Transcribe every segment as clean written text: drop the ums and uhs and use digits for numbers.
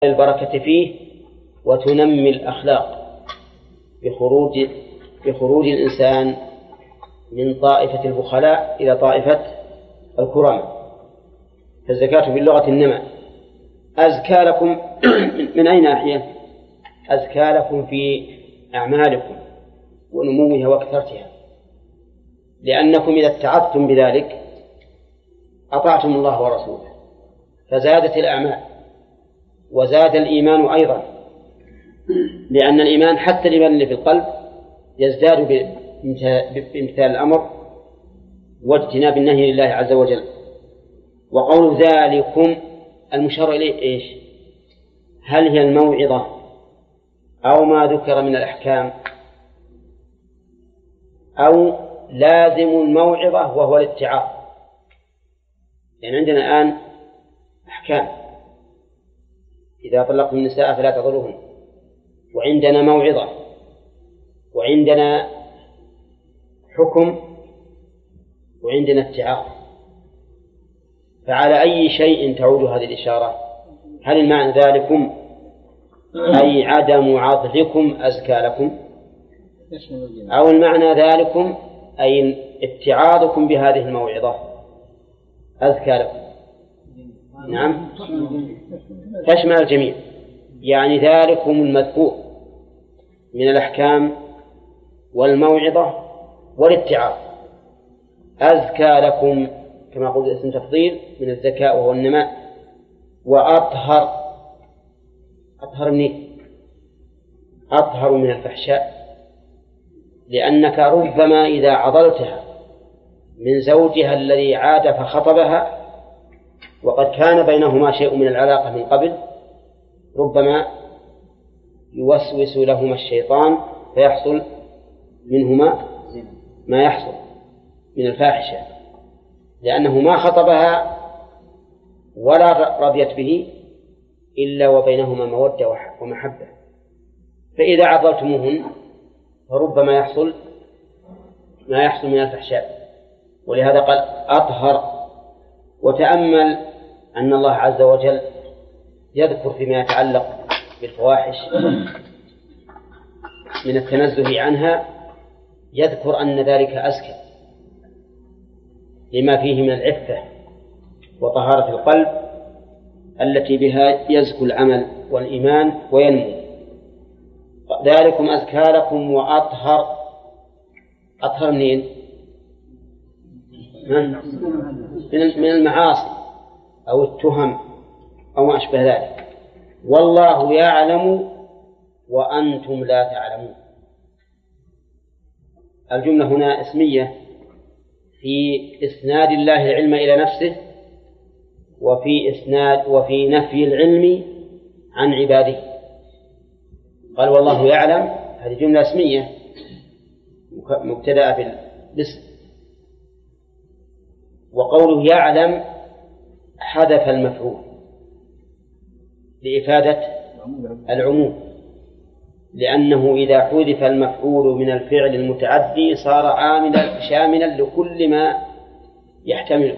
البركة فيه وتنمي الأخلاق بخروج الإنسان من طائفة البخلاء إلى طائفة الكرماء. فالزكاة باللغة النماء. أزكى لكم من أين أحيان؟ أزكى لكم في أعمالكم ونموها وكثرتها، لأنكم إذا اتعظتم بذلك أطعتم الله ورسوله فزادت الأعمال وزاد الإيمان أيضا، لأن الإيمان حتى الإيمان اللي في القلب يزداد بامتثال الأمر واجتناب النهي لله عز وجل. وقول ذلكم المشار إليه إيش؟ هل هي الموعظة أو ما ذكر من الأحكام أو لازم الموعظة وهو الاتعاظ؟ يعني عندنا الآن أحكام إذا طلقتم النساء فلا تضروهن، وعندنا موعظة، وعندنا حكم، وعندنا اتعاظ. فعلى أي شيء تعود هذه الإشارة؟ هل المعنى ذلكم أي عدم عضلكم أزكى لكم، أو المعنى ذلكم أي اتعاظكم بهذه الموعظة أزكى لكم؟ نعم، تشمل الجميع. يعني ذلكم المذكور من الأحكام والموعظة والاتعاظ أزكى لكم، كما قلت اسم تفضيل من الزكاة وهو النماء. وأطهر، أطهر منين؟ أطهر من الفحشاء، لأنك ربما إذا عضلتها من زوجها الذي عاد فخطبها وقد كان بينهما شيء من العلاقة من قبل، ربما يوسوس لهما الشيطان فيحصل منهما ما يحصل من الفاحشة، لأنه ما خطبها ولا رضيت به إلا وبينهما مودة ومحبة. فإذا عضلتموهن فربما يحصل ما يحصل من الفحشاء، ولهذا قال أطهر. وتأمل أن الله عز وجل يذكر فيما يتعلق بالفواحش من التنزه عنها، يذكر أن ذلك أزكى لما فيه من العفة وطهارة القلب التي بها يزكو العمل والإيمان وينمو. ذلكم أزكى لكم وأطهر. أطهر منين؟ من المعاصي أو التهم أو ما أشبه ذلك. والله يعلم وأنتم لا تعلمون. الجملة هنا اسمية في إسناد الله العلم إلى نفسه، وفي نفي العلم عن عباده. قال والله يعلم، هذه جملة اسمية مبتدأة بالاسم. وقوله يعلم حذف المفعول لإفادة العموم، لأنه إذا حذف المفعول من الفعل المتعدي صار عاملا شاملا لكل ما يحتمله.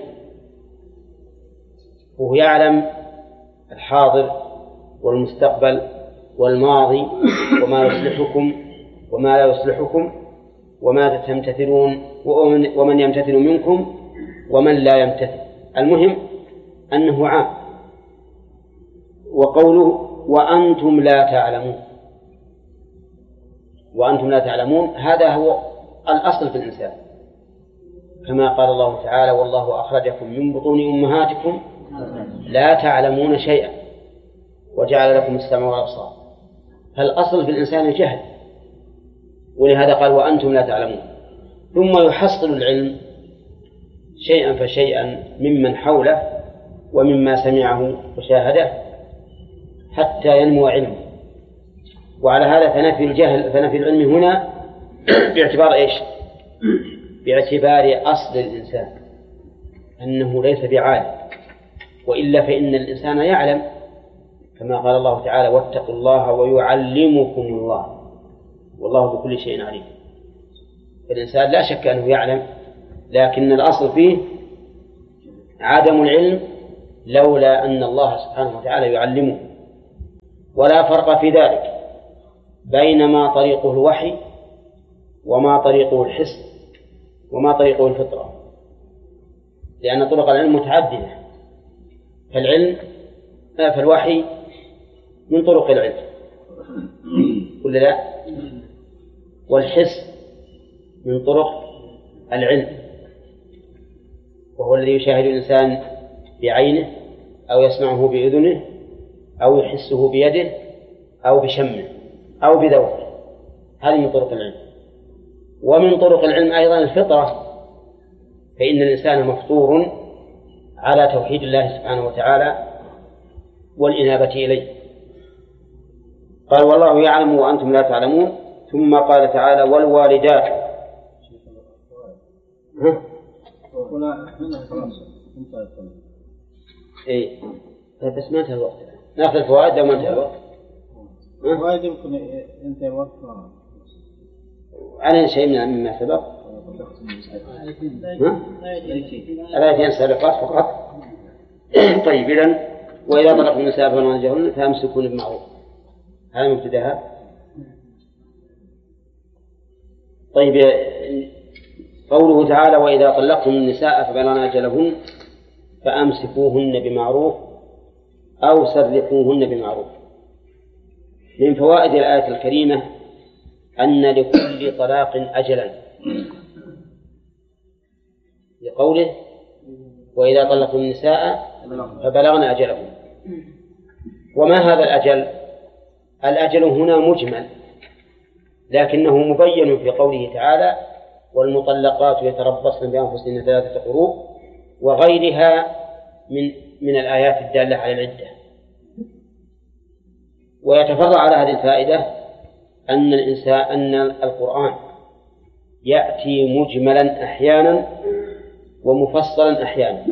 وهو يعلم الحاضر والمستقبل والماضي وما يصلحكم وما لا يصلحكم وما تمتثلون ومن يمتثل منكم ومن لا يمتثل. المهم أنه عام. وقوله وأنتم لا تعلمون، وأنتم لا تعلمون هذا هو الأصل في الإنسان، كما قال الله تعالى والله أخرجكم من بطون أمهاتكم لا تعلمون شيئا وجعل لكم السمع والأبصار. فالأصل في الإنسان الجهل، ولهذا قال وأنتم لا تعلمون. ثم يحصل العلم شيئا فشيئا ممن حوله ومما سمعه وشاهده حتى ينمو علمه. وعلى هذا فنفي العلم هنا باعتبار إيش؟ باعتبار أصل الإنسان أنه ليس بعالم، وإلا فإن الإنسان يعلم، كما قال الله تعالى واتقوا الله ويعلمكم الله والله بكل شيء عليم. الإنسان لا شك أنه يعلم، لكن الأصل فيه عدم العلم لولا أن الله سبحانه وتعالى يعلمه. ولا فرق في ذلك بين ما طريقه الوحي وما طريقه الحس وما طريقه الفطرة، لأن طرق العلم متعددة. فالوحي من طرق العلم ولا لا؟ والحس من طرق العلم، وهو الذي يشاهد الإنسان بعينه أو يسمعه بأذنه أو يحسه بيده أو بشمه أو بذوقه، هذه من طرق العلم. ومن طرق العلم أيضا الفطرة، فإن الإنسان مفطور على توحيد الله سبحانه وتعالى والإنابة إليه. قال والله يعلم وأنتم لا تعلمون. ثم قال تعالى والوالدات. إيه بس ما انتهى الوقت، نأخذ الفوائد لو ما انتهى الوقت. الفوائد يمكن ينتهي الوقت علينا شيء مما سبق. الآيتين سابقات فقط. طيب إذن وإذا طلقتم النساء فلن تجهرن فأمسكون بمعروف، هذا مبتدأها. طيب قوله تعالى وإذا طلقتم النساء فبلغن أجلهن فأمسكوهن بمعروف أو سرحوهن بمعروف. من فوائد الآية الكريمة أن لكل طلاق أجلا، لقوله وإذا طلقتم النساء فبلغن أجلهن. وما هذا الأجل؟ الأجل هنا مجمل، لكنه مبين في قوله تعالى والمطلقات يتربصن بأنفسهن 3 قروء وغيرها من الآيات الدالة على العدة. ويتفرع على هذه الفائدة أن القرآن يأتي مجملا أحيانا ومفصلا أحيانا،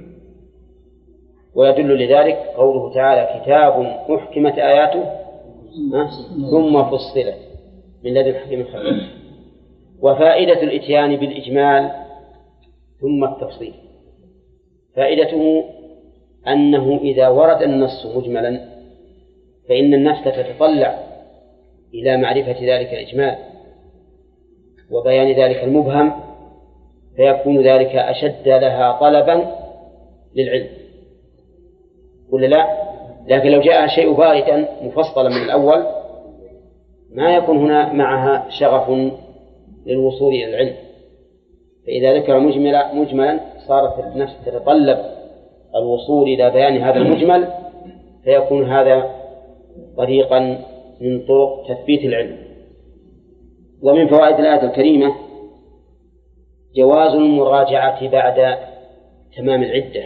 ويدل لذلك قوله تعالى كتاب أحكمت آياته ثم فصلت من لدن حكيم خبير. وفائدة الإتيان بالإجمال ثم التفصيل فائدته أنه إذا ورد النص مجملا فإن النفس تتطلع إلى معرفة ذلك الإجمال وبيان ذلك المبهم، فيكون ذلك أشد لها طلبا للعلم ولا لا؟ لكن لو جاء شيء باردا مفصلا من الأول ما يكون هنا معها شغف للوصول إلى العلم. فإذا ذكر مجملا صارت النفس تتطلب الوصول إلى بيان هذا المجمل، فيكون هذا طريقا من طرق تثبيت العلم. ومن فوائد الآية الكريمة جواز المراجعة بعد تمام العدة،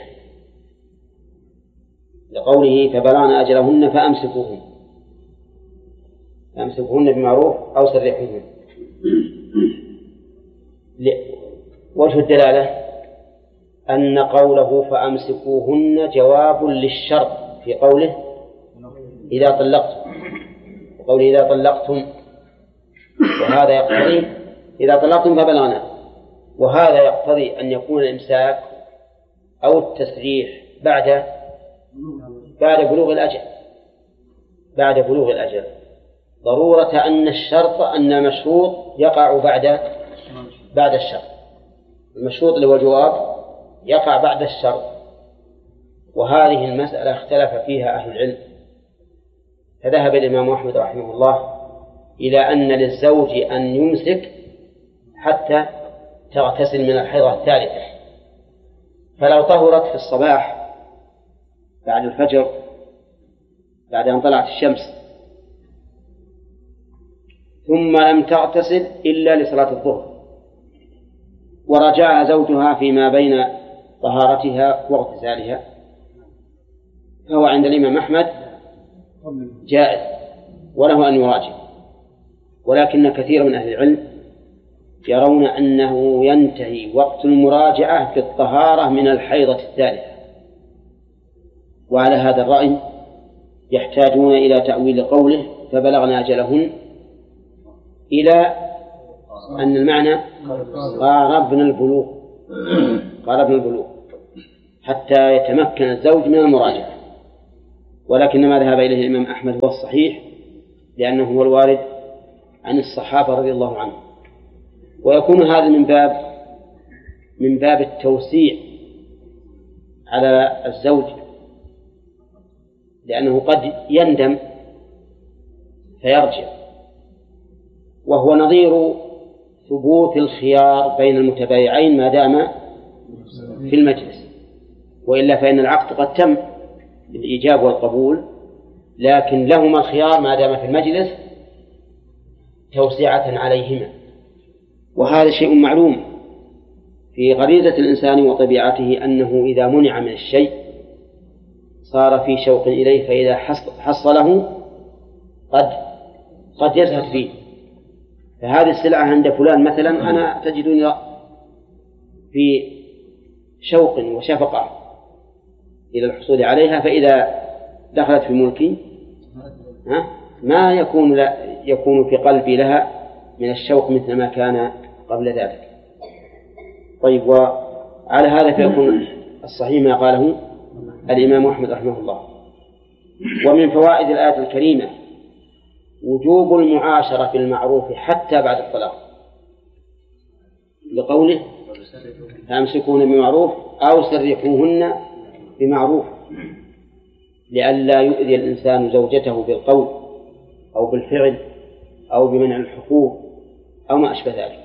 لقوله فبلغن أجلهن فأمسكوهن بمعروف أو سرحوهن. وجه الدلالة أن قوله فأمسكوهن جواب للشرط في قوله إذا طلقتم، وقوله إذا طلقتم، وهذا يقتضي إذا طلقتم فبلغنا، وهذا يقتضي أن يكون الإمساك أو التسريح بعد بلوغ الأجل، ضرورة أن الشرط أن المشروط يقع بعد الشرط. المشروط اللي هو الجواب يقع بعد الشرط، وهذه المسألة اختلف فيها أهل العلم. فذهب الإمام أحمد رحمه الله إلى أن للزوج أن يمسك حتى تغتسل من الحيضة الثالثة، فلو طهرت في الصباح بعد الفجر بعد أن طلعت الشمس ثم لم تغتسل إلا لصلاة الظهر ورجعها زوجها فيما بين طهارتها واغتسالها، فهو عند الإمام أحمد جائز وله أن يراجع. ولكن كثير من أهل العلم يرون أنه ينتهي وقت المراجعة في الطهارة من الحيضة الثالثة، وعلى هذا الرأي يحتاجون إلى تأويل قوله فبلغنا أجلهن إلى أن المعنى قاربنا البلوغ حتى يتمكن الزوج من المراجعة. ولكن ما ذهب إليه الإمام أحمد هو الصحيح، لأنه هو الوارد عن الصحابة رضي الله عنهم. ويكون هذا من باب التوسيع على الزوج، لأنه قد يندم فيرجع، وهو نظير ثبوت الخيار بين المتبايعين ما دام في المجلس، وإلا فإن العقد قد تم بالإيجاب والقبول، لكن لهما الخيار ما دام في المجلس توسعة عليهما. وهذا شيء معلوم في غريزة الإنسان وطبيعته، أنه إذا منع من الشيء صار في شوق إليه، فإذا حصله قد يزهد فيه. فهذه السلعة عند فلان مثلا أنا تجدني في شوق وشفقة إلى الحصول عليها، فإذا دخلت في ملكي ما يكون في قلبي لها من الشوق مثل ما كان قبل ذلك. طيب، وعلى هذا فيكون الصحيح ما قاله الإمام أحمد رحمه الله. ومن فوائد الآية الكريمة وجوب المعاشرة بالمعروف حتى بعد الطلاق، لقوله فأمسكون بمعروف أو سرحوهن بمعروف، لئلا يؤذي الإنسان زوجته بالقول أو بالفعل أو بمنع الحقوق أو ما أشبه ذلك.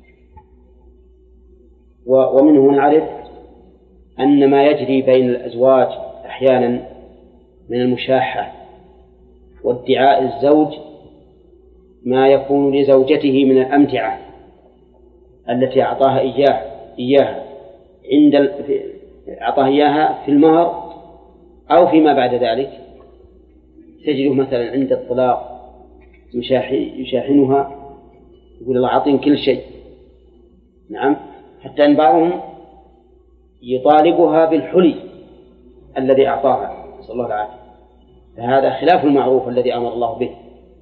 ومنه نعرف أن ما يجري بين الأزواج أحيانا من المشاحة وادعاء الزوج ما يكون لزوجته من الأمتعة التي أعطاها إياها أعطاها إياها في المهر أو فيما بعد ذلك، تجده مثلا عند الطلاق يشاحنها، يقول الله أعطين كل شيء. نعم، حتى أن بعضهم يطالبها بالحلي الذي أعطاها، نسأل الله العافية. فهذا خلاف المعروف الذي أمر الله به.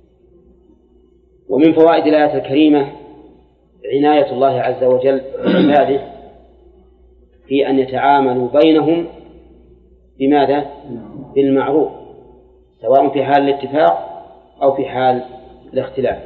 ومن فوائد الآية الكريمة عناية الله عز وجل بعباده في أن يتعاملوا بينهم بماذا؟ بالمعروف، سواء في حال الاتفاق أو في حال الاختلاف،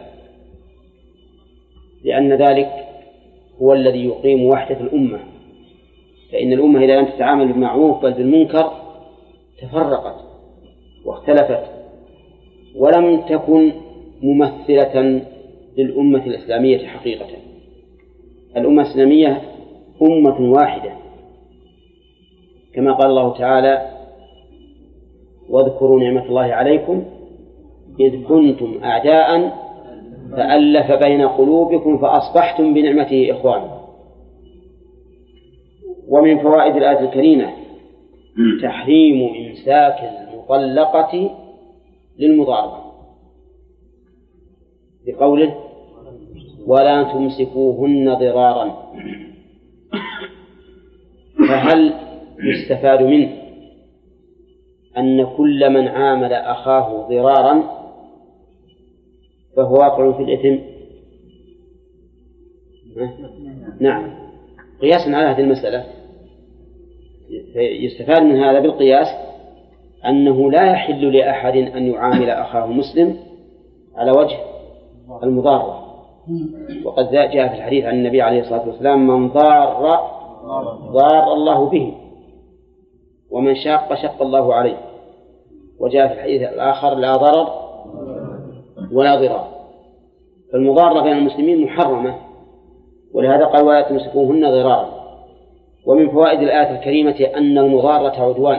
لأن ذلك هو الذي يقيم وحدة الأمة. فإن الأمة إذا لم تتعامل بالمعروف بل بالمنكر تفرقت واختلفت، ولم تكن ممثلة للأمة الإسلامية حقيقة. الأمة الإسلامية أمة واحدة، كما قال الله تعالى واذكروا نعمة الله عليكم إذ كنتم أعداء فألف بين قلوبكم فأصبحتم بنعمته إخوانا. ومن فوائد الآية الكريمة تحريم إمساك المطلقة للمضاربة، بقوله ولا تمسكوهن ضرارا. فهل يستفاد منه أن كل من عامل أخاه ضرارا فهو واقع في الإثم؟ نعم، قياسا على هذه المسألة يستفاد من هذا بالقياس أنه لا يحل لأحد أن يعامل أخاه مسلم على وجه المضارة. وقد جاء في الحديث عن النبي عليه الصلاة والسلام من ضار الله به ومن شق الله عليه. وجاء في الحديث الآخر لا ضرر ولا ضرار. فالمضارة بين المسلمين محرمة، ولهذا قال ولا تمسكوهن ضرارا. ومن فوائد الآية الكريمة أن المضارة عدوان،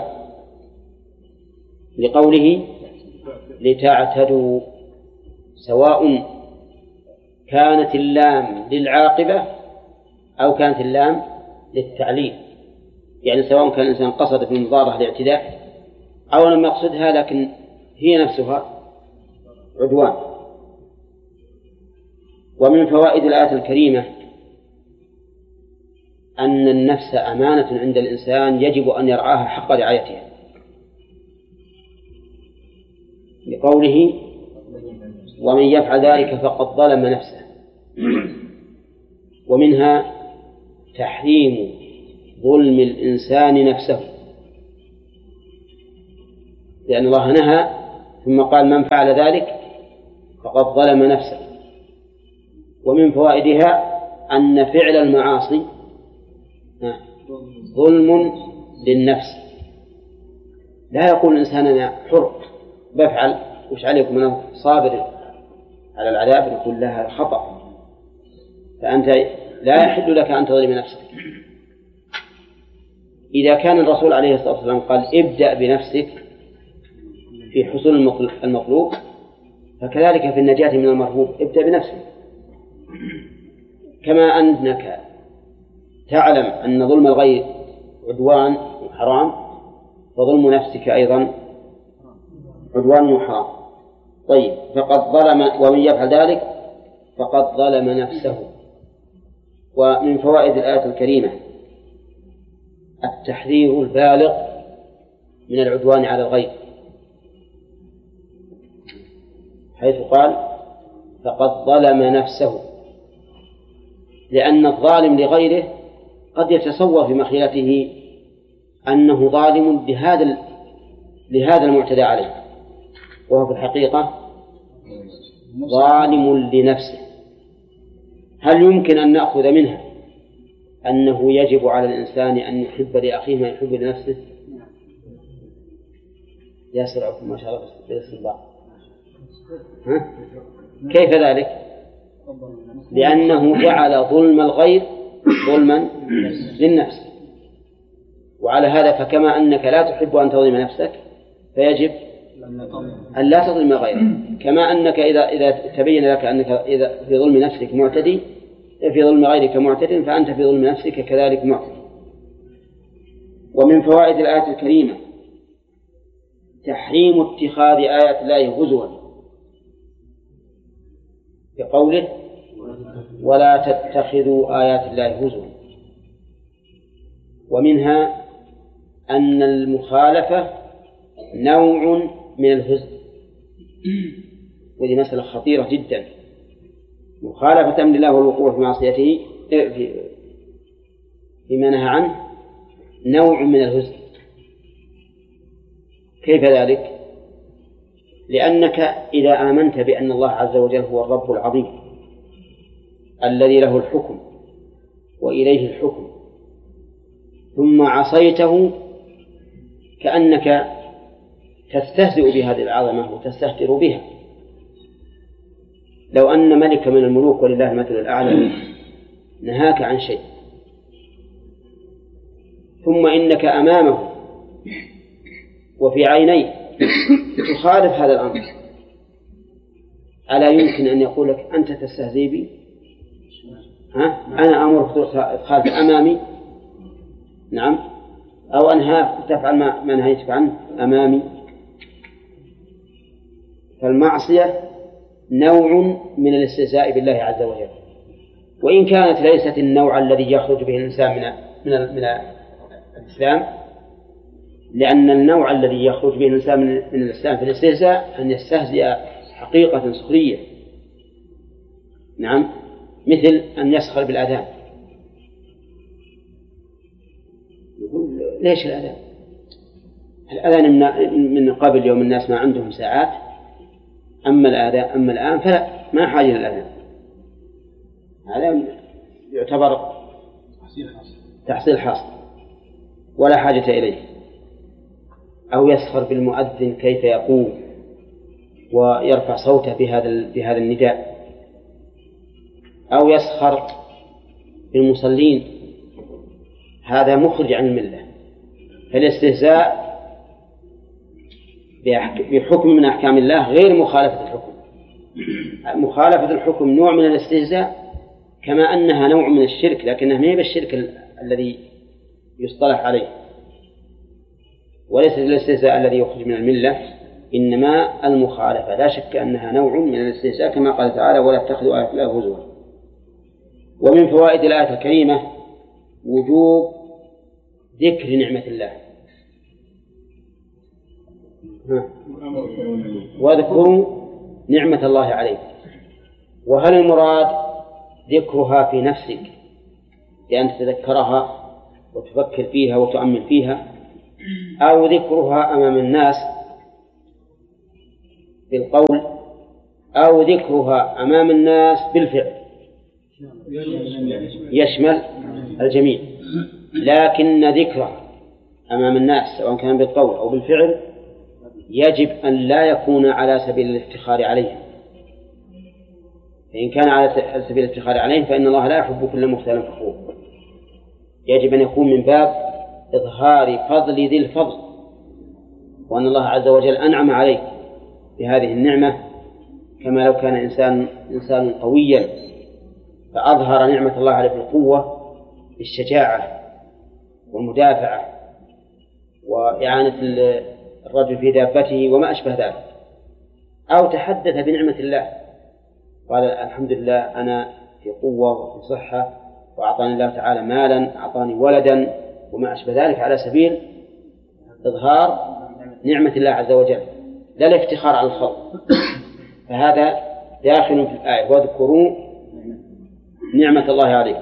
لقوله لتعتدوا، سواء كانت اللام للعاقبة أو كانت اللام للتعليل، يعني سواء كان الإنسان قصد في المضارة الاعتداء أو لم يقصدها، لكن هي نفسها عدوان. ومن فوائد الآية الكريمة أن النفس أمانة عند الإنسان يجب أن يرعاها حق رعايتها، لقوله ومن يفعل ذلك فقد ظلم نفسه. ومنها تحريم ظلم الإنسان نفسه، لأن الله نهى ثم قال من فعل ذلك فقد ظلم نفسه. ومن فوائدها أن فعل المعاصي ظلم للنفس. لا يقول الإنسان أنا حر بفعل وش عليكم أنا صابر على العذاب، نقول لها خطأ، فأنت لا يحل لك أن تظلم نفسك. إذا كان الرسول عليه الصلاة والسلام قال ابدأ بنفسك في حصول المطلوب، فكذلك في النجاة من المرهوب ابدأ بنفسك. كما أنك تعلم أن ظلم الغير عدوان وحرام، فظلم نفسك أيضا عدوان وحرام. طيب، فقد ظلم، ومن يفعل ذلك فقد ظلم نفسه. ومن فوائد الآية الكريمة التحذير البالغ من العدوان على الغير، حيث قال فقد ظلم نفسه، لأن الظالم لغيره قد يتصور في مخيلته أنه ظالم لهذا المعتدى عليه، وهو في الحقيقة ظالم لنفسه. هل يمكن أن نأخذ منها أنه يجب على الإنسان أن يحب لأخيه ما يحب لنفسه؟ يسرعكم ما شاء الله بالاستطلاع. كيف ذلك؟ لأنه جعل ظلم الغير ظلما للنفس. وعلى هذا فكما أنك لا تحب أن تظلم نفسك فيجب أن لا تظلم غيرك، كما أنك إذا تبين لك أنك إذا في ظلم نفسك معتدي، في ظلم غيرك معتد، فأنت في ظلم نفسك كذلك معتد. ومن فوائد الآية الكريمة تحريم اتخاذ آيات الله هزوا، بقوله ولا تتخذوا آيات الله هزوا. ومنها أن المخالفة نوع من الهزء، وهذه مسألة خطيرة جدا. مخالفة أمر الله والوقوع في معصيته فيما نهى عنه نوع من الهزء. كيف ذلك؟ لأنك إذا آمنت بأن الله عز وجل هو الرب العظيم الذي له الحكم وإليه الحكم، ثم عصيته كأنك تستهزئ بهذه العظمة وتستهتر بها. لو أن ملك من الملوك ولله المثل الأعلى نهاك عن شيء، ثم إنك أمامه وفي عينيه تخالف هذا الأمر، ألا يمكن أن يقول لك أنت تستهزئ بي؟ أنا أمرك تخالف أمامي، نعم، أو أنهاك تفعل ما نهيتك عنه أمامي. فالمعصية نوع من الاستهزاء بالله عز وجل، وإن كانت ليست النوع الذي يخرج به الإنسان من الإسلام، لأن النوع الذي يخرج به الإنسان من الإسلام في الاستهزاء أن يستهزئ حقيقة سخرية، نعم، مثل أن يسخر بالأذان. يقول ليش الأذان؟ الأذان من قبل يوم الناس ما عندهم ساعات، أما الآن فلا، ما حاجة للأذان. هذا يعتبر تحصيل حاصل ولا حاجة إليه. أو يسخر بالمؤذن كيف يقوم ويرفع صوته بهذا النداء، أو يسخر بالمصلين، هذا مخرج عن الملة. فالاستهزاء بحكم من أحكام الله غير مخالفة الحكم. مخالفة الحكم نوع من الاستهزاء، كما أنها نوع من الشرك، لكنها ما هي بالشرك الذي يصطلح عليه، وليس الاستهزاء الذي يخرج من الملة، إنما المخالفة. لا شك أنها نوع من الاستهزاء، كما قال تعالى ولا تتخذوا آيات الله هزوا. ومن فوائد الآية الكريمة وجوب ذكر نعمة الله، واذكروا نعمة الله عليك. وهل المراد ذكرها في نفسك بأن تتذكرها وتفكر فيها وتؤمل فيها، أو ذكرها أمام الناس بالقول أو ذكرها أمام الناس بالفعل يشمل الجميع، لكن ذكرها أمام الناس سواء كان بالقول أو بالفعل يجب أن لا يكون على سبيل الافتخار عليهم، فإن كان على سبيل الافتخار عليهم فإن الله لا يحب كل مختال فخور. يجب أن يكون من باب إظهار فضل ذي الفضل، وأن الله عز وجل أنعم عليك بهذه النعمة، كما لو كان إنسان قويا فأظهر نعمة الله عليه بالقوة بالشجاعة والمدافعة وإعانة الرجل في دابته وما أشبه ذلك، أو تحدث بنعمة الله قال الحمد لله أنا في قوة وفي صحة وأعطاني الله تعالى مالا أعطاني ولدا وما أشبه ذلك، على سبيل إظهار نعمة الله عز وجل لا الافتخار على الخلق، فهذا داخل في الآية واذكروا نعمة الله عليكم.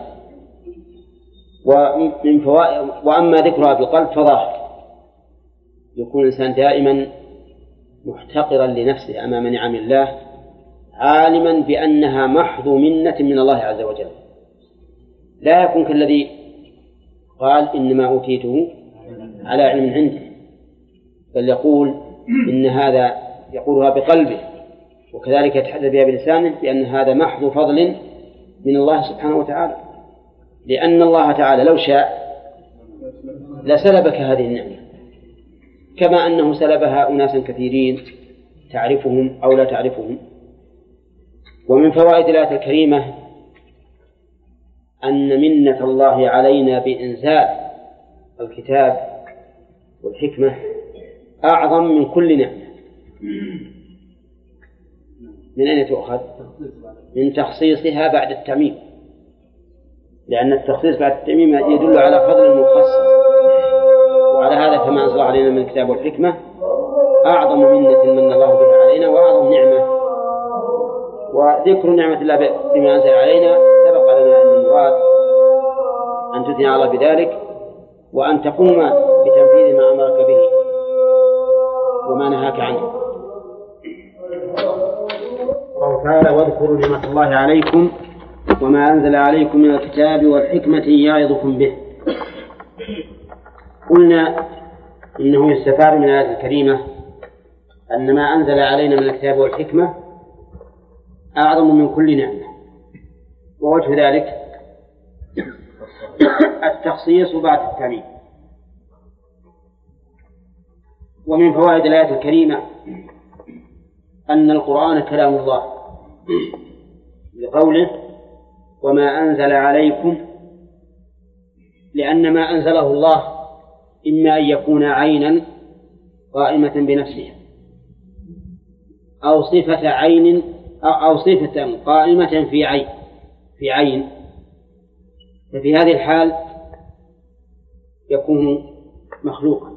وأما ذكرها بالقلب فظاهر، يكون الإنسان دائما محتقرا لنفسه أمام نعم الله، عالما بأنها محض منة من الله عز وجل، لا يكون كالذي قال إنما أوتيته على علم عنده، بل يقول إن هذا يقولها بقلبه وكذلك يتحدث بها بلسانه بأن هذا محض فضل من الله سبحانه وتعالى، لأن الله تعالى لو شاء لسلبك هذه النعمة، كما أنه سلبها أناسا كثيرين تعرفهم أو لا تعرفهم. ومن فوائد الآية الكريمة أن منة الله علينا بإنزال الكتاب والحكمة أعظم من كل نعمة. من أين تؤخذ؟ من تخصيصها بعد التعميم، لأن التخصيص بعد التعميم يدل على فضل مخصص، وعلى هذا فما أنزل علينا من الكتاب والحكمة أعظم منة من الله بها علينا وأعظم نعمة. وذكر نعمة الله بما أنزل علينا سبق لنا أن المراد أن تثني على الله بذلك وأن تقوم بتنفيذ ما أمرك به وما نهاك عنه. قال تعالى واذكروا نعمة الله عليكم وما أنزل عليكم من الكتاب والحكمة يعظكم به. قلنا إنه يستفاد من الآية الكريمة أن ما أنزل علينا من الكتاب والحكمة أعظم من كل نعمة، ووجه ذلك التخصيص بعد التعميم. ومن فوائد الآية الكريمة أن القرآن كلام الله بقوله وما أنزل عليكم، لأن ما أنزله الله إما أن يكون عينا قائمة بنفسها أو صفة عين أو صفة قائمة في عين، ففي هذه الحال يكون مخلوقا.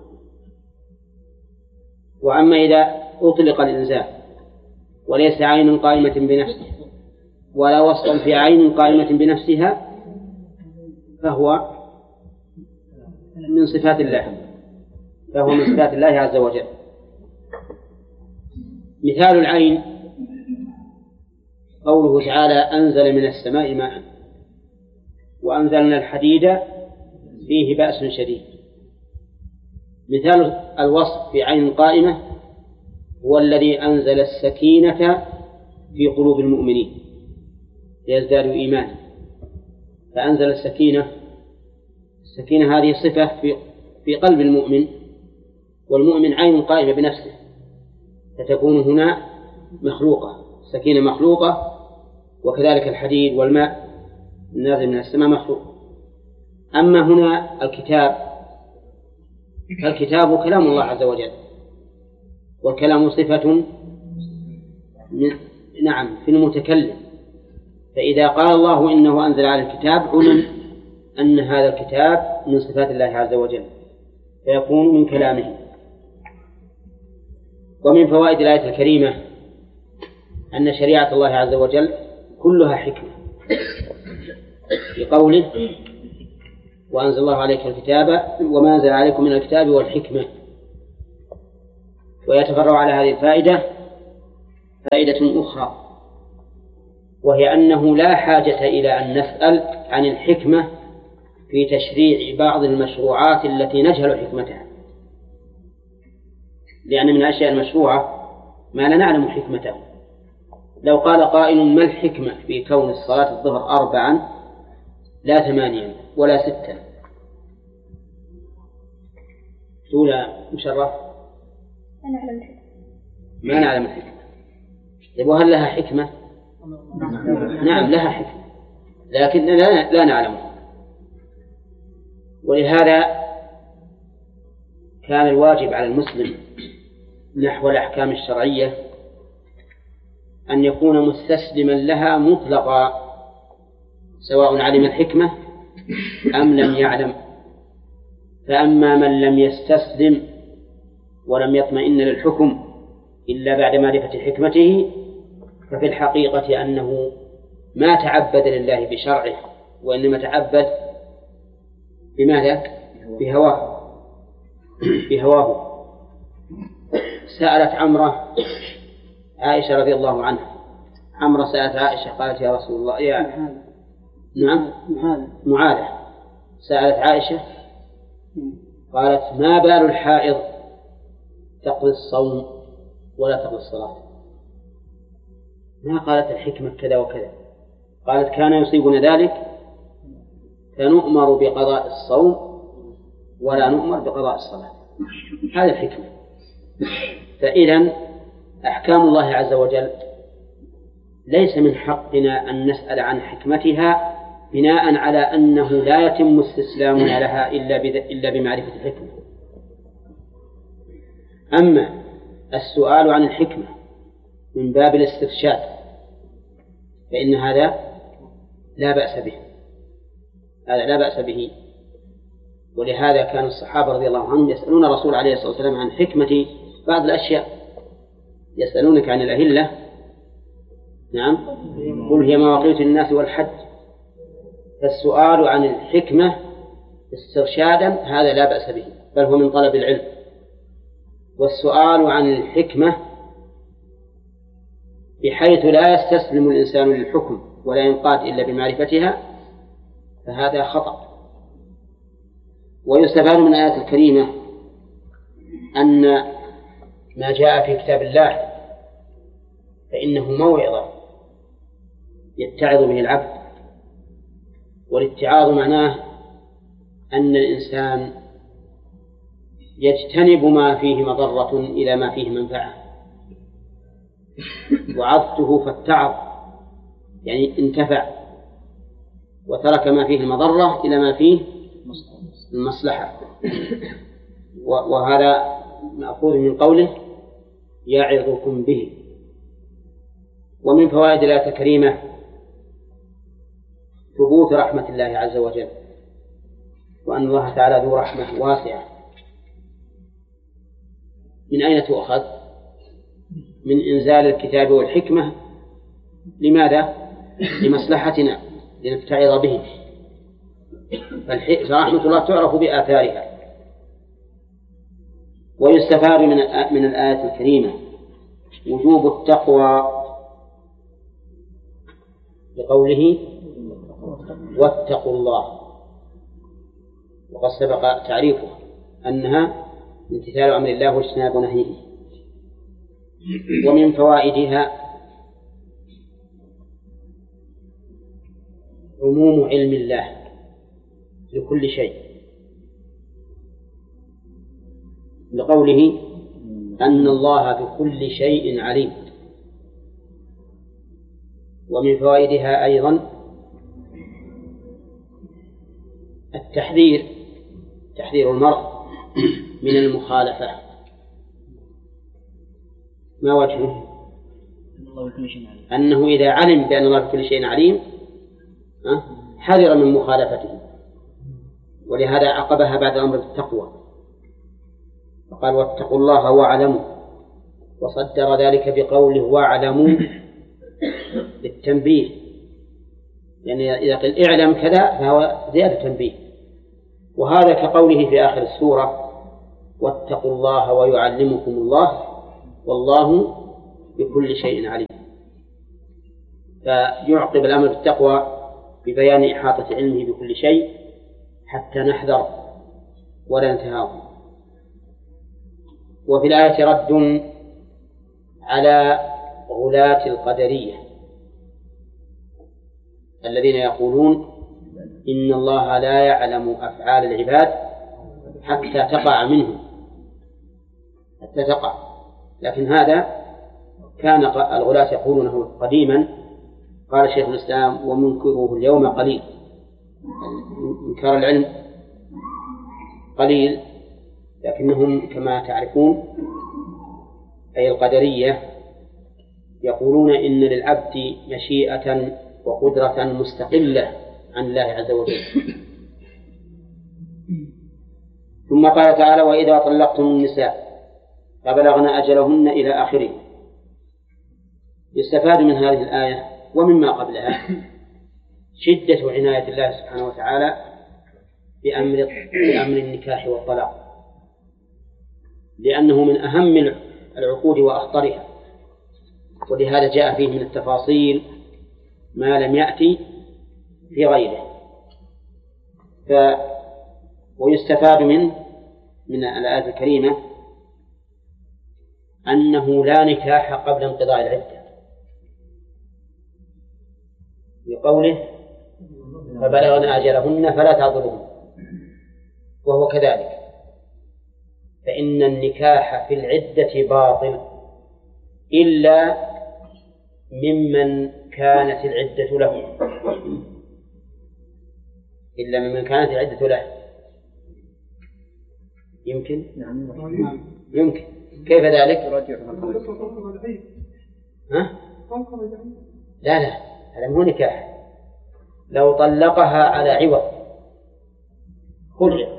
وأما إذا أطلق الإنزال وليس عين قائمة بنفسه ولا وصفا في عين قائمة بنفسها فهو من صفات الله عز وجل. مثال العين قوله تعالى أنزل من السماء ماء وأنزلنا الحديد فيه بأس شديد. مثال الوصف في عين قائمة هو الذي أنزل السكينة في قلوب المؤمنين ليزدادوا إيمانا، فأنزل السكينة هذه صفة في قلب المؤمن، والمؤمن عين قائمة بنفسه، فتكون هنا مخلوقة، السكينة مخلوقة، وكذلك الحديد والماء النازل من السماء مخلوق. أما هنا الكتاب فالكتاب كلام الله عز وجل، والكلام صفة في المتكلم، فإذا قال الله إنه أنزل على الكتاب علم أن هذا الكتاب من صفات الله عز وجل فيكون من كلامه. ومن فوائد الآية الكريمة أن شريعة الله عز وجل كلها حكمة، في قوله وأنزل الله عليك الكتاب وما أنزل عليكم من الكتاب والحكمة. ويتفرع على هذه الفائدة فائدة أخرى، وهي أنه لا حاجة إلى أن نسأل عن الحكمة في تشريع بعض المشروعات التي نجهل حكمتها، لأن من الأشياء المشروعة ما لا نعلم حكمته. لو قال قائل ما الحكمة في كون الصلاة الظهر 4 لا 8 ولا 6؟ تقول مشرف ما نعلم الحكمة. طيب وهل لها حكمة؟ نعم لها حكمة، لكن لا نعلمها. ولهذا كان الواجب على المسلم نحو الأحكام الشرعية أن يكون مستسلما لها مطلقا، سواء علم الحكمة أم لم يعلم. فأما من لم يستسلم ولم يطمئن للحكم إلا بعد معرفة حكمته، ففي الحقيقة أنه ما تعبد لله بشرعه، وإنما تعبد بماذا؟ بهواه. سألت عمرة عائشة رضي الله عنها، عمرة سألت عائشة قالت يا رسول الله نعم معاذة سألت عائشة قالت ما بال الحائض تقضي الصوم ولا تقضي الصلاة؟ ما قالت الحكمة كذا وكذا، قالت كان يصيبنا ذلك فنؤمر بقضاء الصوم ولا نؤمر بقضاء الصلاة. هذا الحكمة. فإذن أحكام الله عز وجل ليس من حقنا أن نسأل عن حكمتها بناء على أنه لا يتم استسلامنا لها إلا بمعرفة الحكمة. أما السؤال عن الحكمة من باب الاسترشاد فإن هذا لا بأس به، هذا لا بأس به. ولهذا كان الصحابة رضي الله عنهم يسألون الرسول عليه الصلاة والسلام عن حكمة بعض الأشياء. يسألونك عن الأهلة، نعم، قل هي مواقيت الناس والحج. فالسؤال عن الحكمة استرشادا هذا لا بأس به، بل هو من طلب العلم. والسؤال عن الحكمة بحيث لا يستسلم الإنسان للحكم ولا ينقاد إلا بمعرفتها فهذا خطأ. ويستفاد من الآية الكريمة أن ما جاء في كتاب الله فإنه موعظة يتعظ به العبد. والاتعاظ معناه أن الإنسان يجتنب ما فيه مضرة إلى ما فيه منفعة. وعظته فاتعظ يعني انتفع، وترك ما فيه المضرة إلى ما فيه المصلحة. وهذا مأخوذ من قوله يعظكم به. ومن فوائد الآية الكريمة ثبوت رحمة الله عز وجل، وأن الله تعالى ذو رحمة واسعة. من أين تؤخذ؟ من إنزال الكتاب والحكمة. لماذا؟ لمصلحتنا، لنتعظ به. فرحمة الله تعرف بآثارها. ويستفاد من الآية الكريمة وجوب التقوى لقوله واتقوا الله، وقد سبق تعريفه أنها امتثال أمر الله واجتناب نهيه. ومن فوائدها عموم علم الله لكل شيء، لقوله أن الله بكل شيء عليم. ومن فوائدها أيضا تحذير المرء من المخالفة. ما وجهه؟ أنه إذا علم بأن الله بكل شيء عليم حذر من مخالفته. ولهذا عقبها بعد الأمر بالتقوى فقال واتقوا الله واعلموا، وصدر ذلك بقوله واعلموا بالتنبيه، يعني إذا قل اعلم كذا فهو زيادة تنبيه. وهذا كقوله في آخر السورة واتقوا الله ويعلمكم الله والله بكل شيء عليم. فيعقب الأمر بالتقوى ببيان إحاطة علمه بكل شيء حتى نحذر ولا نتهاون. وفي الآية رد على غلاة القدرية الذين يقولون إن الله لا يعلم أفعال العباد حتى تقع منهم، حتى تقع. لكن هذا كان الغلاة يقولونه قديما. قال شيخ الإسلام: ومنكره اليوم قليل. إنكار العلم قليل، لكنهم كما تعرفون أي القدرية يقولون إن للعبد مشيئة وقدرة مستقلة عن الله عز وجل. ثم قال تعالى: وإذا طلقتم النساء فبلغن أجلهن إلى آخره. يستفاد من هذه الآية ومما قبلها شدة عناية الله سبحانه وتعالى بأمر النكاح والطلاق، لأنه من أهم العقود وأخطرها، ولهذا جاء فيه من التفاصيل ما لم يأتي في غيره. ويستفاد من الآية الكريمة أنه لا نكاح قبل انقضاء العدة، بقوله: فبلغن أجلهن فلا تعضلوهن. وهو كذلك، فإن النكاح في العدة باطل إلا ممن كانت العدة له، إلا ممن كانت العدة له. يمكن؟ يمكن. كيف ذلك؟ ها؟ لا هذا مو نكاح. لو طلقها على عوض خلع،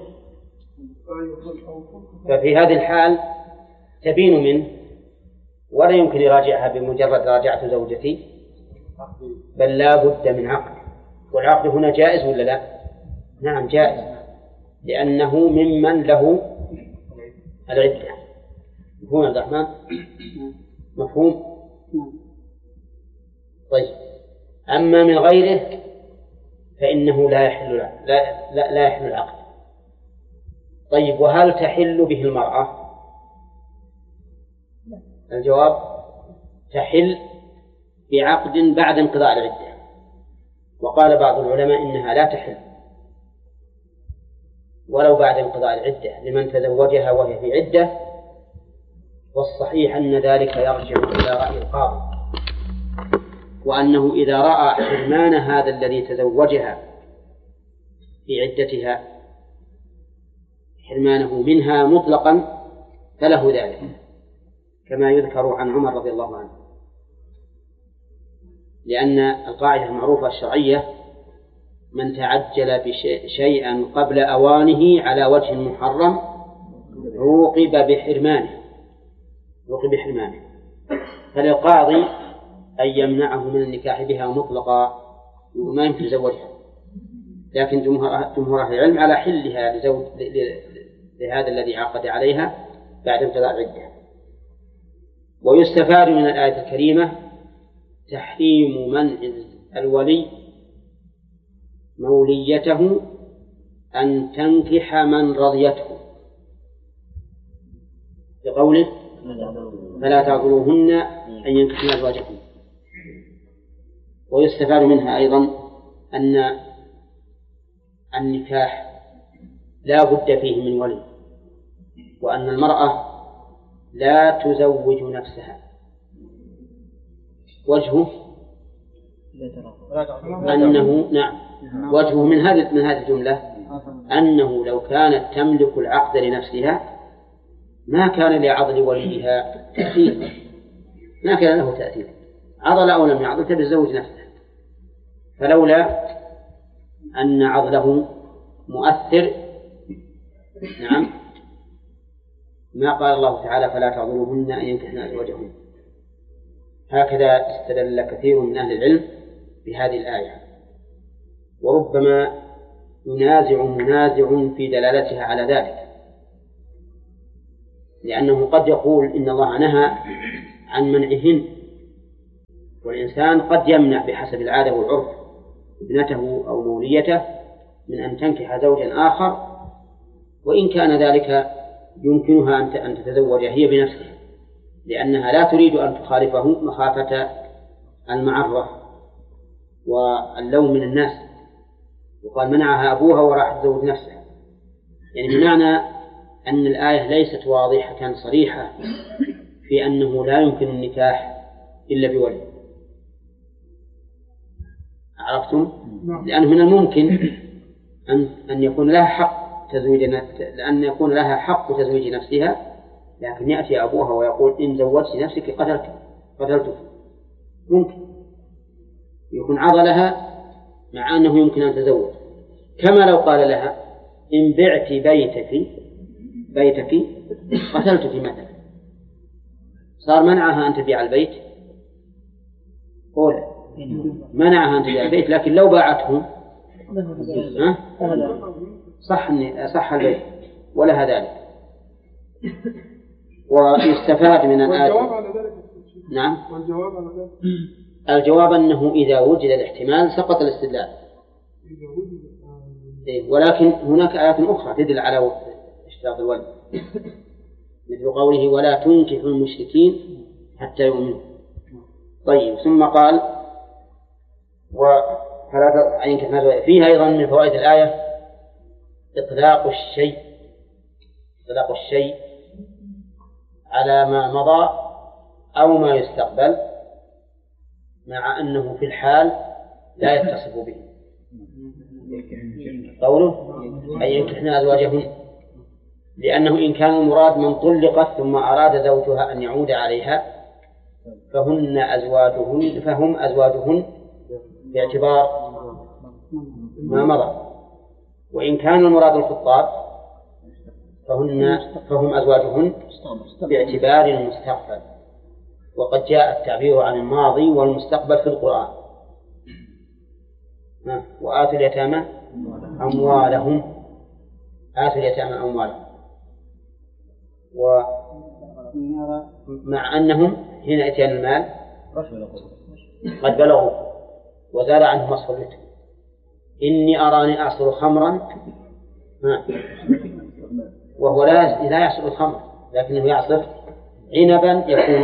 ففي هذه الحال تبين منه ولا يمكن يراجعها بمجرد راجعة زوجتي، بل لا بد من عقد. والعقد هنا جائز ولا لا؟ نعم جائز، لأنه ممن له العدة. مفهوم عبد الرحمن؟ مفهوم؟ طيب. أما من غيره فإنه لا يحل العقد. طيب، وهل تحل به المرأة؟ الجواب: تحل بعقد بعد انقضاء العدة. وقال بعض العلماء إنها لا تحل ولو بعد انقضاء العدة لمن تزوجها وهي في عدة. والصحيح أن ذلك يرجع إلى رأي القاضي، وأنه إذا رأى حرمان هذا الذي تزوجها في عدتها حرمانه منها مطلقا فله ذلك، كما يذكر عن عمر رضي الله عنه. لأن القاعدة المعروفة الشرعية: من تعجل بشيئا قبل أوانه على وجه محرم عوقب بحرمانه. فللقاضي أن يمنعه من النكاح بها مطلقا، وما يمكن يزوجها. لكن جمهور أهل العلم على حلها لهذا الذي عقد عليها بعد انقضاء العدة. ويستفاد من الآية الكريمة تحريم منع الولي موليته أن تنكح من رضيته، بقوله: فلا تعضلوهن أن ينكحن أزواجهن. ويستفاد منها أيضا أن النكاح لا بد فيه من ولي، وأن المرأة لا تزوج نفسها. وجهه أنه وجهه من هذه الجملة أنه لو كانت تملك العقد لنفسها ما كان لعضل وليها تأثير، ما كان له تأثير، عضل أو لم يعضل تتزوج نفسها. فلولا أن عضله مؤثر ما قال الله تعالى: فلا تعضلوهن أن ينكحن أزواجهن. هكذا استدل كثير من أهل العلم بهذه الآية. وربما ينازع منازع في دلالتها على ذلك، لأنه قد يقول إن الله نهى عن منعهن، والإنسان قد يمنع بحسب العادة والعرف ابنته أو موليته من أن تنكح زوجا آخر، وإن كان ذلك يمكنها أن تتزوج هي بنفسها، لأنها لا تريد أن تخالفه مخافة المعرة واللوم من الناس، وقال منعها أبوها وراح تزوج نفسها. يعني بمعنى أن الآية ليست واضحة صريحة في أنه لا يمكن النكاح إلا بولي. عرفتم؟ لأنه من الممكن أن يكون لها حق لأن يكون لها حق تزويج نفسها، لكن يأتي أبوها ويقول إن زوجت نفسك قتلتك. ممكن يكون عضلها مع أنه يمكن أن تزوج، كما لو قال لها إن بعت بيتك قتلتك مثلا، صار منعها أن تبيع البيت. قول منعها أن تبيع البيت، لكن لو باعته صح البيت ولها ذلك. ويستفاد من الآية. نعم. الجواب أنه إذا وجد الاحتمال سقط الاستدلال، ولكن هناك آيات أخرى تدل على اشتراط الولد، مثل قوله ولا تنكحوا المشركين حتى يؤمنوا. طيب، ثم قال فيها أيضا من فوائد الآية إطلاق الشيء على ما مضى أو ما يستقبل، مع أنه في الحال لا يتصف به. قوله أي ينكحن أزواجهن، لأنه إن كان المراد من طلقت ثم أراد زوجها أن يعود عليها فهم أزواجهن باعتبار ما مضى، وإن كان المراد الخطاب فهم أزواجهن باعتبار المستقبل. وقد جاء التعبير عن الماضي والمستقبل في القرآن. وآتوا اليتامى أموالهم، ومع أنهم هنا إتيان المال قد بلغوا وزال عنهم مصر اليتم. إني أراني أعصر خمرا، وهو لا يعصر الخمر لكنه يعصر عنبا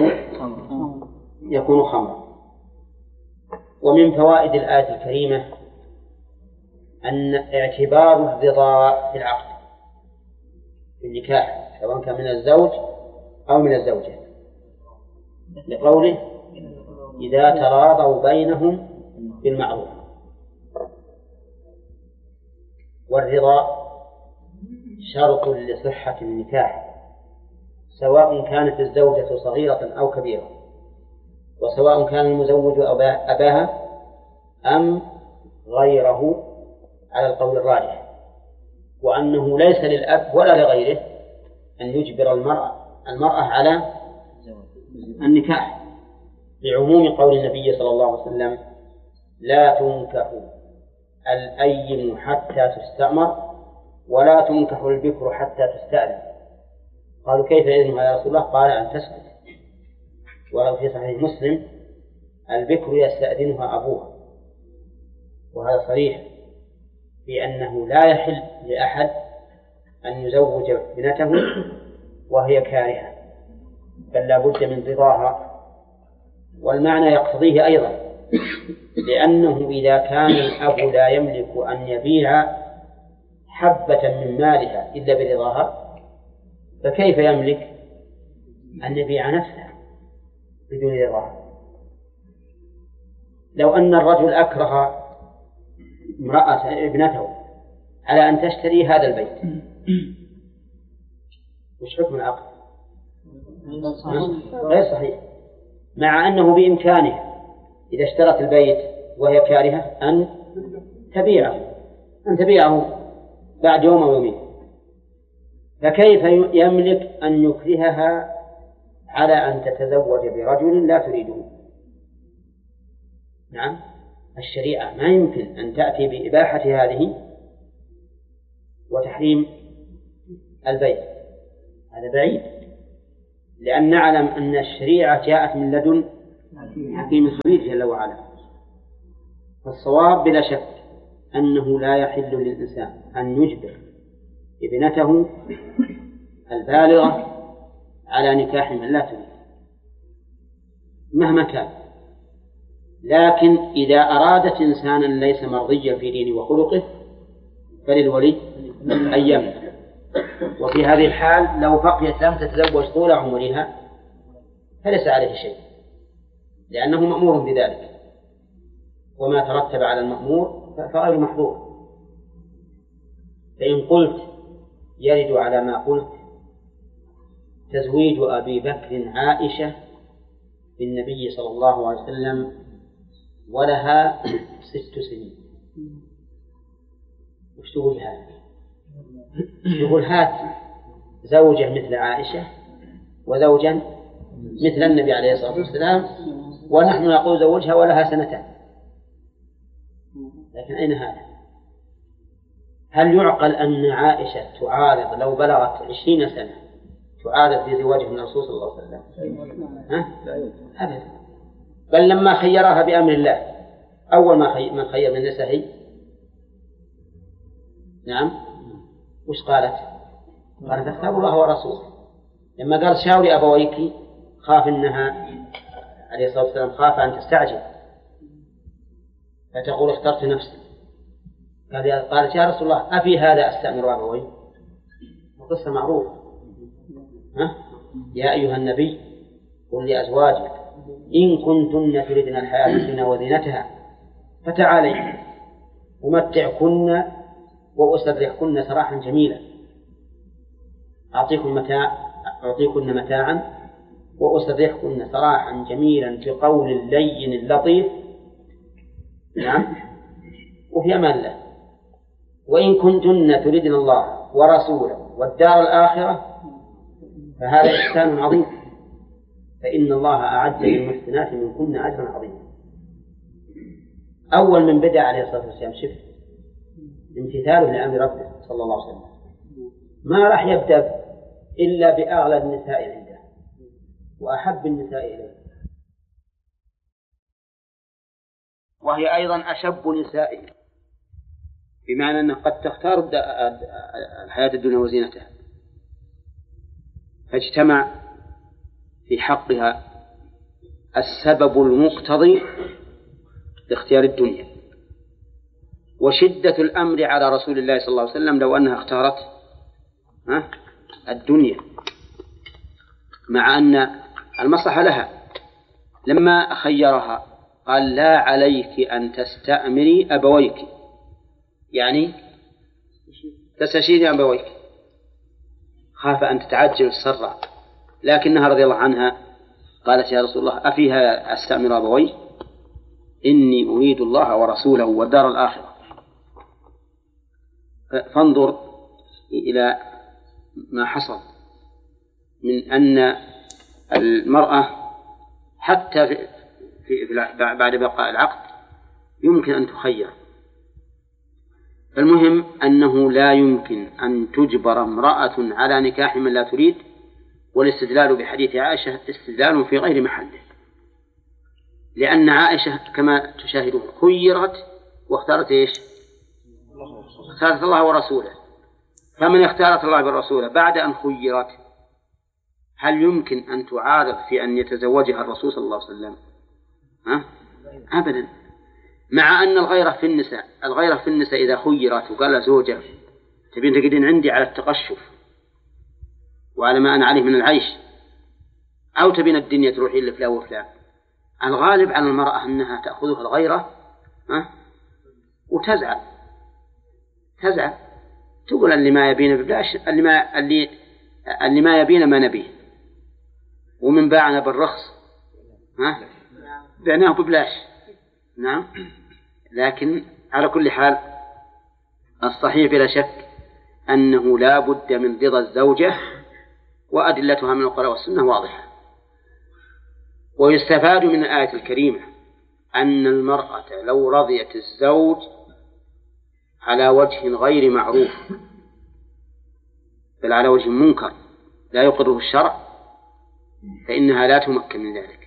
يكون خمرا. ومن فوائد الآية الكريمة أن اعتبار الرضا في العقد في النكاح سواء كان من الزوج أو من الزوجة، لقوله إذا تراضوا بينهم بالمعروف. والرضا شرط لصحة النكاح، سواء كانت الزوجة صغيرة أو كبيرة، وسواء كان المزوج أباها أم غيره على القول الراجح، وأنه ليس للأب ولا لغيره أن يجبر المرأة على النكاح، لعموم قول النبي صلى الله عليه وسلم لا تنكح الأيم حتى تستأمر ولا تنكح البكر حتى تستأذن. قالوا كيف إذنها يا رسول الله؟ قال أن تسكت. ولو في صحيح مسلم البكر يستأذنها أبوها، وهذا صريح في أنه لا يحل لأحد أن يزوج ابنته وهي كارهة، بل لا بد من رضاها. والمعنى يقتضيه أيضا، لأنه إذا كان الأب لا يملك أن يبيع حبة من مالها إلا برضاها، فكيف يملك أن يبيع نفسه بدون رضاها؟ لو أن الرجل أكره ابنته على أن تشتري هذا البيت، وش حكم العقد؟ غير صحيح، مع أنه بإمكانه إذا اشترت البيت وهي كارهة أن تبيعه بعد يوم أو يومين، فكيف يملك أن يكرهها على أن تتزوج برجل لا تريده؟ نعم، الشريعة ما يمكن أن تأتي بإباحة هذه وتحريم البيت، هذا بعيد، لأن نعلم أن الشريعة جاءت من لدن حكيم خبير جل وعلا. فالصواب بلا شك أنه لا يحل للإنسان أن يجبر ابنته البالغة على نكاح من لا تريد مهما كان. لكن إذا أرادت إنسانا ليس مرضيا في دينه وخلقه فللولي أن يمنع. وفي هذه الحال لو بقيت لم تتزوج طول عمرها فليس عليه شيء، لأنه مأمور بذلك، وما ترتب على المأمور فغير محظور. فإن قلت يرد على ما قلت تزويج أبي بكر عائشة بالنبي صلى الله عليه وسلم ولها 6 سنين. وش تقول هذا؟ يقول هات زوجة مثل عائشة وزوجا مثل النبي عليه الصلاة والسلام ونحن نقول زوجها ولها 2 سنين. لكن أين هذا؟ هل يعقل أن عائشة تعارض لو بلغت 20 سنة تعارض في زواجه من الرسول صلى الله عليه وسلم؟ أبدا. بل لما خيرها بأمر الله أول من خير من النساء هي نعم وش قالت؟ قالت اختار الله ورسوله. لما قال شاوري أبويك خاف أنها عليه الصلاة والسلام خاف أن تستعجل فتقول اخترت نفسي. قالت يا رسول الله أفي هذا أستأمر أبوي؟ القصة معروفة. يا أيها النبي قل لأزواجك إن كنتن تردن الحياة الدنيا وزينتها فتعالين أمتعكن وأسرحكن سراحا جميلا أعطيكن متاعا وأسرحكن سراحا جميلا بقول لين لطيف نعم وفي أمان الله. وإن كنتن تردن الله ورسوله والدار الآخرة فهذا إحسان عظيم فإن الله أعد للمحسنات منكن أجرا عظيما. أول من بدأ عليه الصلاة والسلام شف امتثاله لأمر ربه صلى الله عليه وسلم ما راح يبدأ إلا بأغلى النساء عنده وأحب النساء إليه، وهي أيضا أشب نسائه، بمعنى أنه قد تختار الحياة الدنيا وزينتها، فاجتمع في حقها السبب المقتضي لاختيار الدنيا وشدة الأمر على رسول الله صلى الله عليه وسلم لو أنها اختارت الدنيا، مع أن المصلحة لها. لما خيرها قال لا عليك أن تستأمري أبويك، يعني تستشيري أبويك، خاف أن تتعجل السرة، لكنها رضي الله عنها قالت يا رسول الله أفيها أستأمر أبوي؟ إني أريد الله ورسوله والدار الآخرة. فانظر إلى ما حصل من أن المرأة حتى بعد بقاء العقد يمكن أن تخير. المهم أنه لا يمكن أن تجبر امرأة على نكاح من لا تريد، والاستدلال بحديث عائشة استدلال في غير محله، لأن عائشة كما تشاهدون خيرت واختارت إيش؟ اختارت الله ورسوله. فمن اختارت الله بالرسول بعد أن خيرت هل يمكن أن تعارض في أن يتزوجها الرسول صلى الله عليه وسلم؟ أبدا. مع أن الغيرة في النساء إذا خيرت وقال زوجة تبين تقعدين عندي على التقشف وعلى ما أنا عليه من العيش، أو تبين الدنيا تروحي لفلان وفلان، الغالب على المرأة أنها تأخذها الغيرة وتزعل تقول اللي ما يبين ببلاش، اللي ما يبين ما نبيه، ومن باعنا بالرخص بعناه ببلاش. نعم. لكن على كل حال الصحيح بلا شك أنه لا بد من رضا الزوجة، وأدلتها من القرآن والسنة واضحة. ويستفاد من الآية الكريمة أن المرأة لو رضيت الزوج على وجه غير معروف بل على وجه منكر لا يقره الشرع فإنها لا تمكن من ذلك،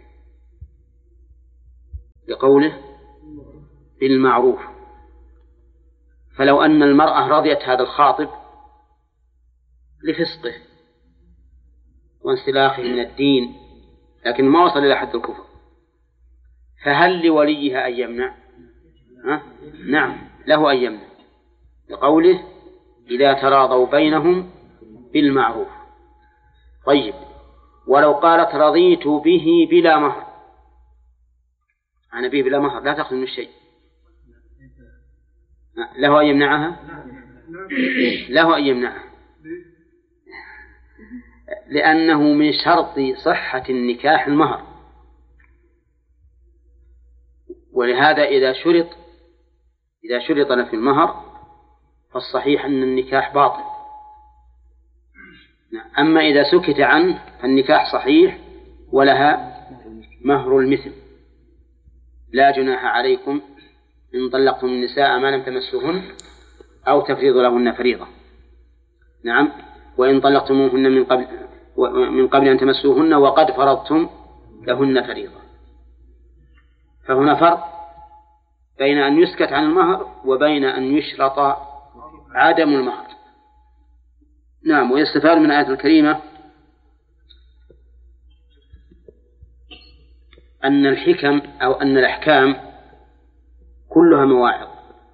لقوله بالمعروف. فلو أن المرأة رضيت هذا الخاطب لفسقه وانسلاخه من الدين لكن ما وصل إلى حد الكفر، فهل لوليها أن يمنع؟ نعم، له أن يمنع، لقوله إذا تراضوا بينهم بالمعروف. طيب، ولو قالت رضيت به بلا مهر، أنا به بلا مهر لا تأخذ من الشيء، له أن يمنعها؟ له أن يمنعها، لأنه من شرط صحة النكاح المهر، ولهذا إذا شرط له في المهر فالصحيح أن النكاح باطل. أما إذا سكت عنه فالنكاح صحيح ولها مهر المثل. لا جناح عليكم إن طلقتم النساء ما لم تمسوهن أو تفرضوا لهن فريضة. نعم، وإن طلقتموهن من قبل أن تمسوهن وقد فرضتم لهن فريضة. فهنا فرق بين أن يسكت عن المهر وبين أن يشرط عدم المهر. نعم. ويستفاد من الآية الكريمة أن الحكم أو أن الأحكام كلها مواعظ،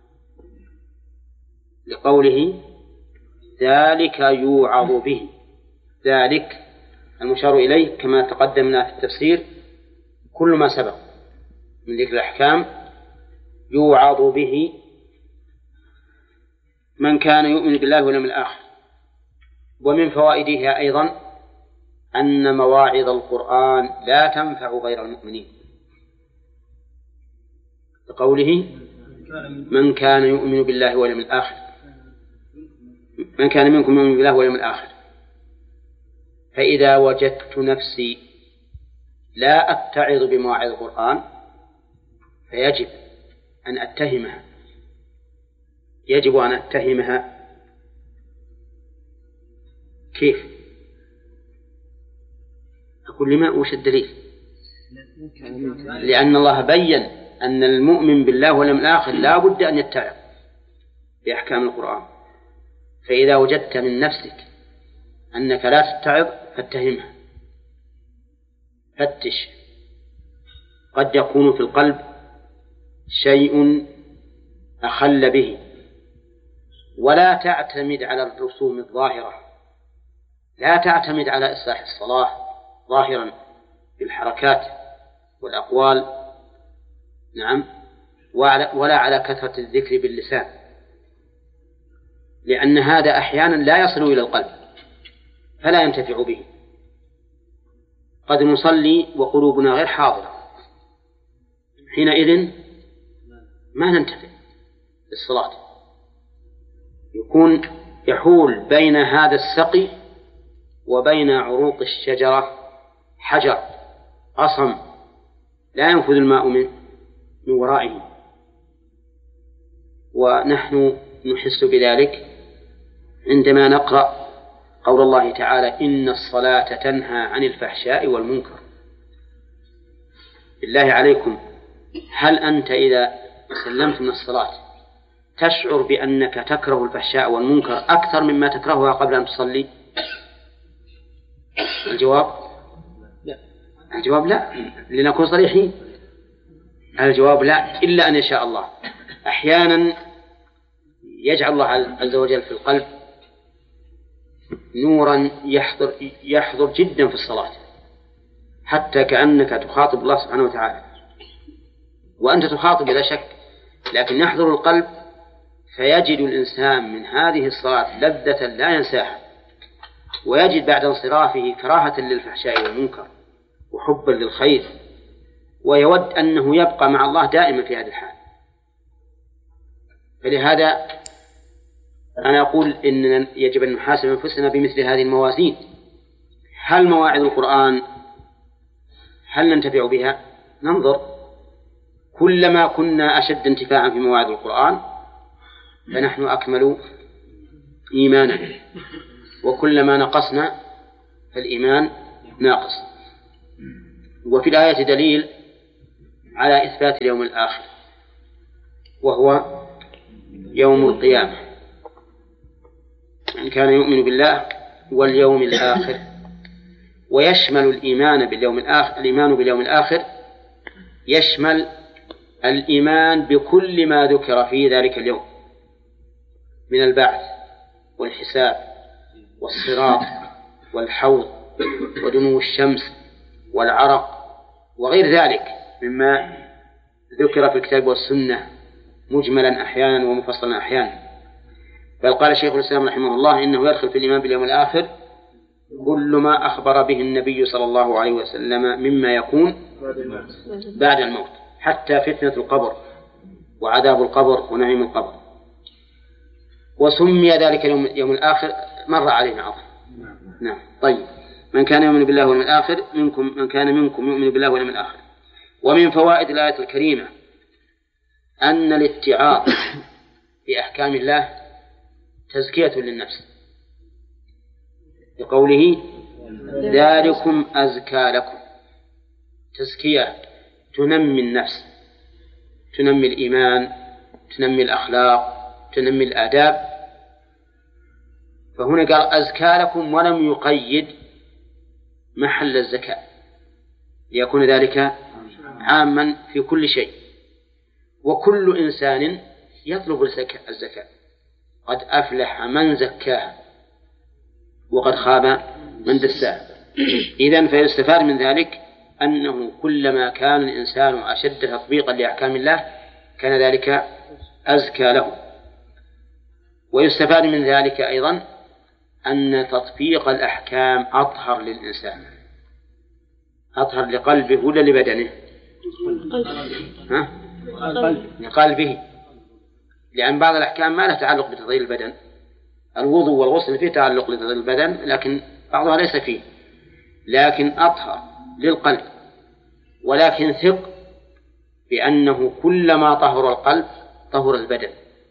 لقوله ذلك يوعظ به. ذلك المشار إليه كما تقدمنا في التفسير كل ما سبق من ذكر الأحكام يوعظ به من كان يؤمن بالله واليوم الآخر. ومن فوائدها أيضا أن مواعظ القرآن لا تنفع غير المؤمنين، لقوله من كان يؤمن بالله واليوم الآخر، من كان منكم يؤمن بالله واليوم الآخر. فإذا وجدت نفسي لا أتعظ بمواعظ القرآن فيجب أن أتهمها، يجب أن أتهمها. كيف؟ أقول لما وش الدليل؟ لأن الله بيّن أن المؤمن بالله واليوم الآخر لا بد أن يتعظ بأحكام القرآن. فإذا وجدت من نفسك أنك لا تتعظ فاتهمها، فتش، قد يكون في القلب شيء أخل به. ولا تعتمد على الرسوم الظاهرة، لا تعتمد على إصلاح الصلاة ظاهرا بالحركات والأقوال، نعم، ولا على كثرة الذكر باللسان، لأن هذا أحيانا لا يصل إلى القلب فلا ينتفع به. قد نصلي وقلوبنا غير حاضرة، حينئذ ما ننتفع بالصلاة، يحول بين هذا السقي وبين عروق الشجرة حجر أصم لا ينفذ الماء من ورائه. ونحن نحس بذلك عندما نقرأ قول الله تعالى إن الصلاة تنهى عن الفحشاء والمنكر. بالله عليكم، هل أنت إذا سلمت من الصلاة تشعر بأنك تكره الفحشاء والمنكر أكثر مما تكرهها قبل أن تصلي؟ الجواب لا، لنكون صريحين. الجواب لا، إلا أن يشاء الله. أحيانا يجعل الله عز وجل في القلب نورا يحضر جدا في الصلاة، حتى كأنك تخاطب الله سبحانه وتعالى، وأنت تخاطب بلا شك، لكن يحضر القلب فيجد الإنسان من هذه الصلاة لذة لا ينساها، ويجد بعد انصرافه كراهة للفحشاء والمنكر وحبا للخير، ويود أنه يبقى مع الله دائما في هذه الحال. فلهذا أنا أقول إننا يجب أن نحاسب أنفسنا بمثل هذه الموازين. هل مواعظ القرآن هل ننتفع بها؟ ننظر، كلما كنا أشد انتفاعا في مواعظ القرآن فنحن أكمل إيمانا، وكلما نقصنا فالإيمان ناقص. وفي الآية دليل على إثبات اليوم الآخر، وهو يوم القيامة. من كان يؤمن بالله واليوم الآخر، ويشمل الإيمان باليوم الآخر. الإيمان باليوم الآخر يشمل الإيمان بكل ما ذكر في ذلك اليوم من البعث والحساب والصراط والحوض ودنو الشمس والعرق وغير ذلك مما ذكر في الكتاب والسنة مجملا أحيانا ومفصلا أحيانا. بل قال شيخ الإسلام رحمه الله إنه يدخل في الإيمان باليوم الآخر كل ما أخبر به النبي صلى الله عليه وسلم مما يكون بعد الموت، حتى فتنة القبر وعذاب القبر ونعيم القبر. وسمي ذلك يوم الآخر مر علينا عظم. نعم. طيب، من كان يؤمن بالله واليوم الآخر منكم، من كان منكم يؤمن بالله واليوم الآخر. ومن فوائد الآية الكريمة أن الاتعاظ بأحكام الله تزكية للنفس، بقوله ذلكم أزكى لكم. تزكية تنمي النفس، تنمي الإيمان، تنمي الأخلاق، تنمي الآداب. فهنا قال أزكى لكم ولم يقيد محل الزكاة ليكون ذلك عاما في كل شيء. وكل إنسان يطلب الزكاة، قد أفلح من زكاها وقد خاب من دساها. إذن فيستفاد من ذلك أنه كلما كان الإنسان أشد تطبيقا لأحكام الله كان ذلك أزكى له. ويستفاد من ذلك أيضا أن تطبيق الأحكام أطهر للإنسان، أطهر لقلبه ولا لبدنه؟ لقلبه، لأن بعض الأحكام ما له تعلق بتطهير البدن. الوضوء والغسل فيه تعلق لتطهير البدن لكن بعضها ليس فيه، لكن أطهر للقلب. ولكن ثق بأنه كلما طهر القلب طهر البدن.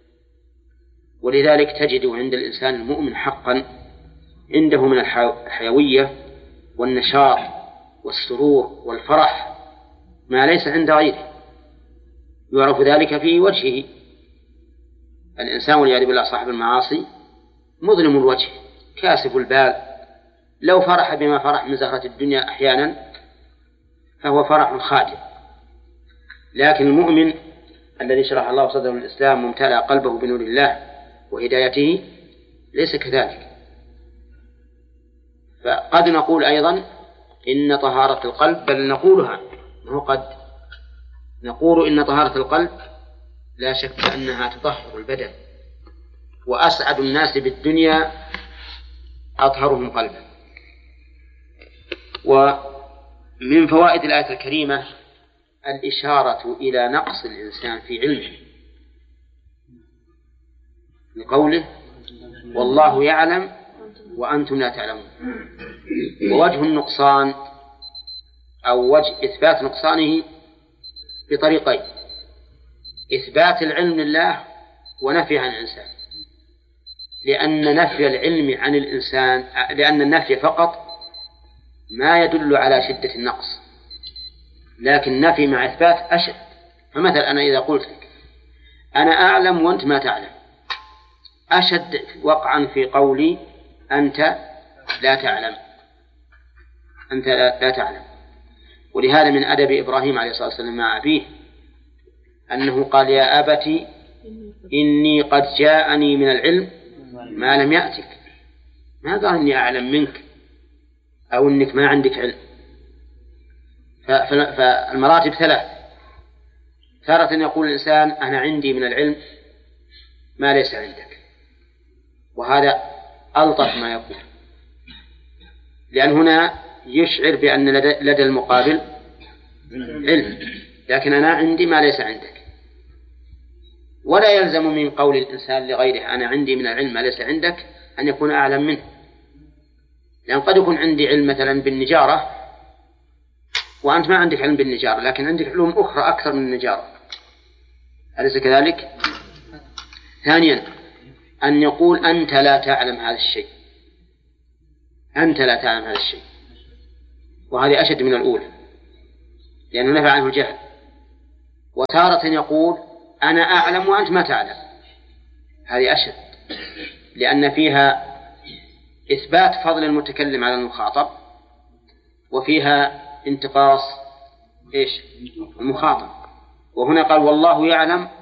ولذلك تجد عند الإنسان المؤمن حقا عنده من الحيوية والنشاط والسرور والفرح ما ليس عند غيره، يعرف ذلك في وجهه. الإنسان والعياذ بالله صاحب المعاصي مظلم الوجه كاسف البال، لو فرح بما فرح من زهرة الدنيا أحيانا فهو فرح خادع. لكن المؤمن الذي شرح الله صدره الإسلام وامتلأ قلبه بنور الله وهدايته ليس كذلك. فقد نقول أيضا إن طهارة القلب، بل نقولها، قد نقول إن طهارة القلب لا شك أنها تطهر البدن، وأسعد الناس بالدنيا أطهرهم قلبا. ومن فوائد الآية الكريمة الإشارة إلى نقص الإنسان في علمه، لقوله والله يعلم وأنتم لا تعلمون. ووجه النقصان أو وجه إثبات نقصانه بطريقين: إثبات العلم لله ونفي عن الإنسان، لأن نفي العلم عن الإنسان، لأن النفي فقط ما يدل على شدة النقص، لكن نفي مع إثبات أشد. فمثلا أنا إذا قلت لك أنا أعلم وأنت ما تعلم، أشد وقعا في قولي أنت لا تعلم، أنت لا تعلم. ولهذا من أدب إبراهيم عليه الصلاة والسلام مع أبيه أنه قال يا أبت إني قد جاءني من العلم ما لم يأتك. ما قال إني أعلم منك أو إنك ما عندك علم. فالمراتب ثلاث: تارة يقول الإنسان أنا عندي من العلم ما ليس عندك، وهذا ألطف ما يكون، لأن هنا يشعر بأن لدى المقابل علم، لكن أنا عندي ما ليس عندك. ولا يلزم من قول الإنسان لغيره أنا عندي من العلم ما ليس عندك أن يكون أعلم منه، لأن قد يكون عندي علم مثلا بالنجارة وأنت ما عندك علم بالنجارة، لكن عندك علوم أخرى أكثر من النجارة، أليس كذلك؟ ثانيا أن يقول أنت لا تعلم هذا الشيء، أنت لا تعلم هذا الشيء، وهذه أشد من الأولى، لأنه نفى عنه الجهل. وتارة يقول أنا أعلم وأنت ما تعلم، هذه أشد، لأن فيها إثبات فضل المتكلم على المخاطب، وفيها انتقاص المخاطب. وهنا قال والله يعلم